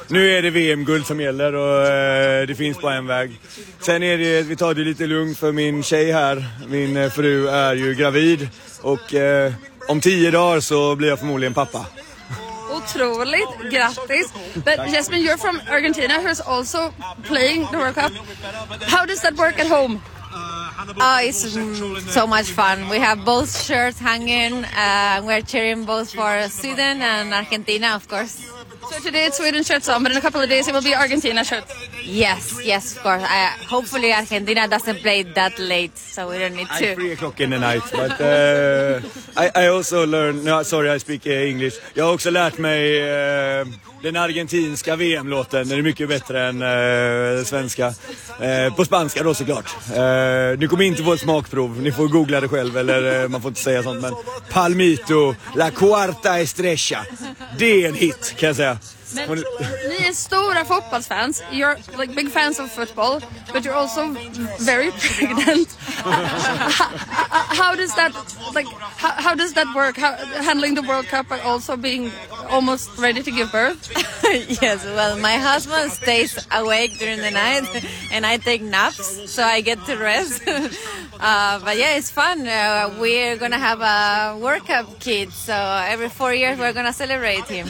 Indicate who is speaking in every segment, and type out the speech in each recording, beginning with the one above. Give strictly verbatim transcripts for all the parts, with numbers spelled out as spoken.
Speaker 1: nu är det V M-guld som gäller och eh, det finns bara en väg. Sen är det, vi tar det lite lugnt för min tjej här, min eh, fru är ju gravid och eh, om tio dagar så blir jag förmodligen pappa.
Speaker 2: Otroligt, grattis. But Jasmine, you're from Argentina, who's also playing the World Cup. How does that work at home?
Speaker 3: Oh, it's mm, so much fun. We have both shirts hanging. Uh, we're cheering both for Sweden and Argentina, of course.
Speaker 2: So today it's Sweden shirts on, but in a couple of days it will be Argentina shirts.
Speaker 3: Yes, yes, of course. Uh, hopefully Argentina doesn't play that late, so we don't need to.
Speaker 1: It's three o'clock in the night, but uh, I, I also learned, no, sorry I speak English. Jag har också lärt mig uh, den argentinska V M-låten, den är mycket bättre än uh, svenska. Uh, på spanska då såklart. Uh, ni kommer inte få ett smakprov, ni får googla det själv, eller uh, man får inte säga sånt, men Palmito, La Cuarta Estrella, det är en hit kan jag säga.
Speaker 2: Men ni är stora fotbollsfans. You're like big fans of football, but you're also very pregnant. How does that like how, how does that work? How, handling the World Cup but also being almost ready to give birth?
Speaker 3: Yes, well, my husband stays awake during the night and I take naps, so I get to rest. uh, but yeah, it's fun. Uh, we're gonna have a World Cup kid, so every four years we're gonna celebrate him.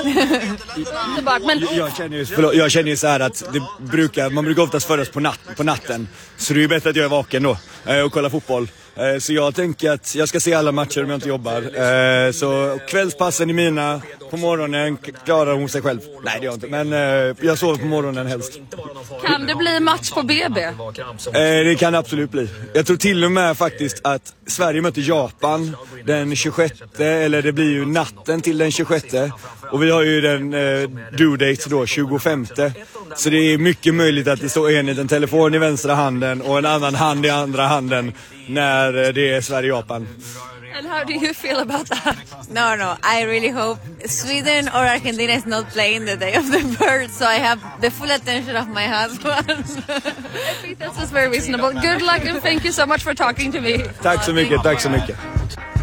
Speaker 1: Men jag känner ju, förlåt, jag känner ju så här att det brukar, man brukar oftast födas på, natt, på natten. Så det är ju bättre att jag är vaken då och kollar fotboll. Så jag tänker att jag ska se alla matcher om jag inte jobbar. Så kvällspassen är mina. På morgonen klarar hon sig själv. Nej, det gör jag inte. Men jag sover på morgonen helst.
Speaker 2: Kan det bli match på B B?
Speaker 1: Det kan det absolut bli. Jag tror till och med faktiskt att Sverige möter Japan den tjugosjätte. Eller det blir ju natten till den tjugosjätte. Och vi har ju den eh, due date då, tjugofemte. Så det är mycket möjligt att det står en, en telefon i vänstra handen och en annan hand i andra handen när det är Sverige-Japan.
Speaker 2: And how do you feel about that?
Speaker 3: No, no, I really hope Sweden or Argentina is not playing the day of the birth, so I have the full attention of my husband.
Speaker 2: I think that's just very reasonable. Good luck and thank you so much for talking to me.
Speaker 1: Tack så mycket, tack så mycket.